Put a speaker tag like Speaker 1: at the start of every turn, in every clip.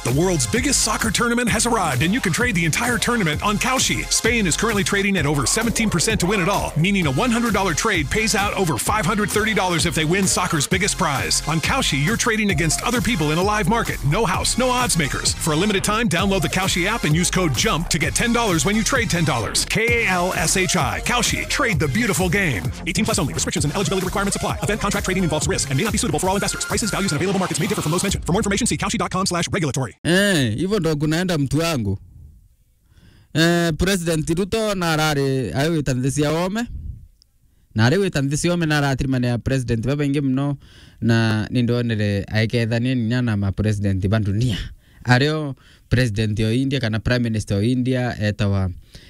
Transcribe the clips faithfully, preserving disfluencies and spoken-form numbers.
Speaker 1: The world's biggest soccer tournament has arrived, and you can trade the entire tournament on Kalshi. Spain is currently trading at over seventeen percent to win it all, meaning a one hundred dollars trade pays out over five hundred thirty dollars if they win soccer's biggest prize. On Kalshi, you're trading against other people in a live market. No house, no odds makers. For a limited time, download the Kalshi app and use code JUMP to get ten dollars when you trade ten dollars. K A L S H I. Kalshi. Trade the beautiful game. eighteen plus only. Restrictions and eligibility requirements apply. Event contract trading involves risk and may not be suitable for all investors. Prices, values, and available markets may differ from those mentioned. For more information, see kalshi dot com slash regulatory.
Speaker 2: Eh, hivyo ndo kunaenda mtu wangu. Eh, President Ruto na rari ayo itandisia ome. Na rari itandisia ome na rari mane ya president baba inge mno na nindonere aikethania nyana ma president bandunia. Areo president yo India kana prime minister yo India etawa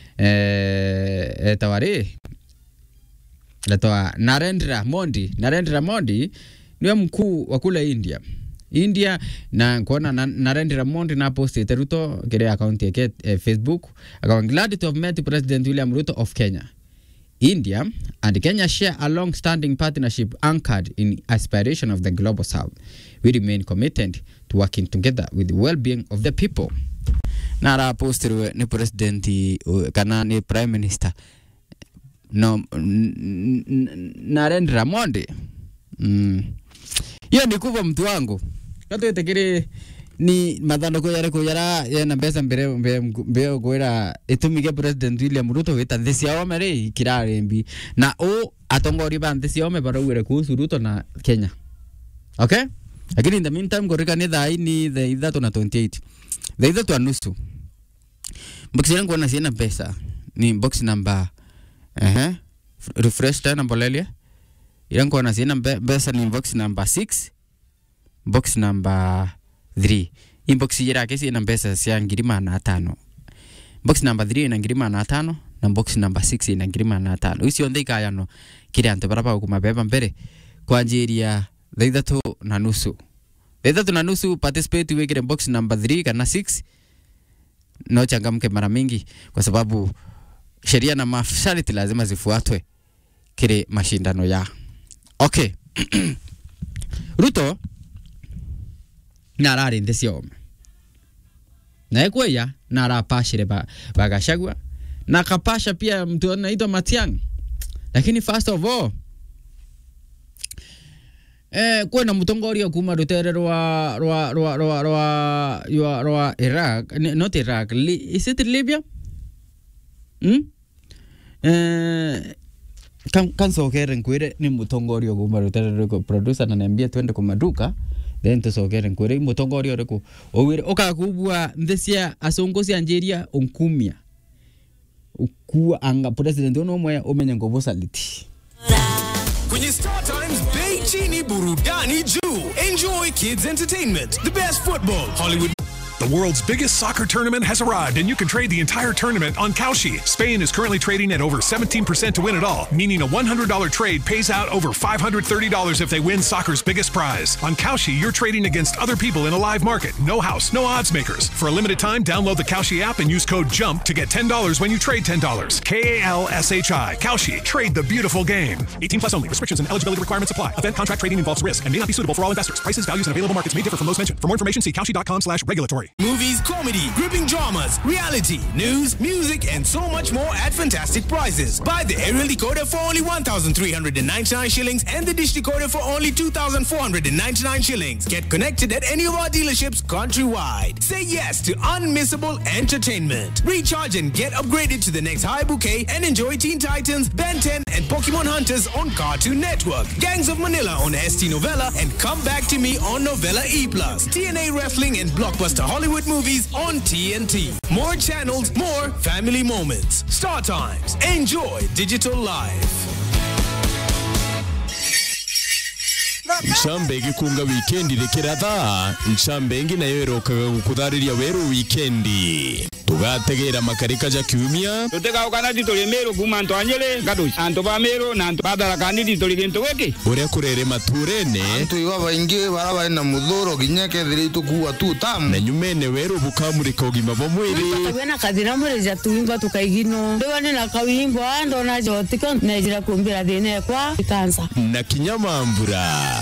Speaker 2: eh etawa re etawa Narendra Modi. Narendra Modi ndiye mkuu wa kule India. India na kuona na, Narendra Modi na post Ruto kile account yake eh, Facebook. I'm glad to have met President William Ruto of Kenya. India and Kenya share a long-standing partnership anchored in aspiration of the global south. We remain committed to working together with the well-being of the people. Nara post ni President kana ni Prime Minister no Narendra Modi. Mm. Hiyo ni kuva mtu wangu. Kato itekiri ni madhano ko yare ko yara yana pesa mbere mbere goira itumike President William Ruto witandhisia omere kirare mbi na o atongori bandhisia ome bara uwere kuhusu Ruto na Kenya. Okay? Lakini in the meantime gorika ni dhai ni the idhato na twenty-eight. The idhato anusu. Box yangu wana siena pesa. Ni box number eh uh-huh. Refresh tena mbolelia. Yangu wana siena pesa ni box number six. Box number three. Inbox yake si ina pesa sia ngirima na tano. Box number three ina ngirima na tano na box number six ina ngirima na tano. Usi onde kaya no kire ante baraba kumabeba mbere kwa ajili ya dhaidatu na nusu. Dhaidatu na nusu participate wekire box number three kana six. No changamke mara mingi kwa sababu sheria na masharti lazima zifuatwe kile mashindano ya. Okay. Ruto narari ndesio na ekweya narapashire ba bagashagwa na kapasha pia mtu anaitwa Matiang'i. Lakini first of all eh kwena mutongori kuma rutere rwa rwa rwa rwa rwa rwa Iraq, not Iraq, is it Libya? Hmm? Eh kan kanso kere nkwire ni mutongori kuma rutere rwa producer na niambia twende kwa maduka. Then to sogere nkore mutongori oreko owire okakubwa ndesia asongosi Angeria onkumia ukua anga president ono moya omenya ngobosaliti
Speaker 3: kwenye Star Times Bay Chini burudani juu. Enjoy kids entertainment, the best football, Hollywood.
Speaker 1: The world's biggest soccer tournament has arrived, and you can trade the entire tournament on Kalshi. Spain is currently trading at over seventeen percent to win it all, meaning a one hundred dollars trade pays out over five hundred thirty dollars if they win soccer's biggest prize. On Kalshi, you're trading against other people in a live market. No house, no odds makers. For a limited time, download the Kalshi app and use code JUMP to get ten dollars when you trade ten dollars. K A L S H I. Kalshi. Trade the beautiful game. eighteen plus only. Restrictions and eligibility requirements apply. Event contract trading involves risk and may not be suitable for all investors. Prices, values, and available markets may differ from those mentioned. For more information, see kalshi dot com slash regulatory.
Speaker 3: Movies, comedy, gripping dramas, reality, news, music, and so much more at fantastic prices. Buy the aerial decoder for only one thousand three hundred ninety-nine shillings and the dish decoder for only two thousand four hundred ninety-nine shillings. Get connected at any of our dealerships countrywide. Say yes to unmissable entertainment. Recharge and get upgraded to the next high bouquet and enjoy Teen Titans, Ben ten, and Pokemon Hunters on Cartoon Network. Gangs of Manila on S T Novella and Come Back to Me on Novella E plus. T N A Wrestling and Blockbuster Hollywood movies on T N T. More channels, more family moments. Star Times. Enjoy digital life.
Speaker 4: Nchambe gikunga weekendi rekeratha nchambe nayo erokaga gukudhariria weru weekendi tugategera makarika ja kiumia
Speaker 5: tutega ukana ditole mero kuma anto anyele gado anto ba mero na anto badala kandi ditole gento weke
Speaker 4: uria kurere maturene
Speaker 6: anto iwa baingi baraba na mudhoro ginyeke dhiritu kuwa tu tamu
Speaker 4: na nyumene weru bukamurika ugima bo mwiri
Speaker 7: tukabena kadina mureja tuimba tukaigino ndoane na kawimbo ando na jotika na jira kumbira dine kwa kansa
Speaker 4: na kinyamambura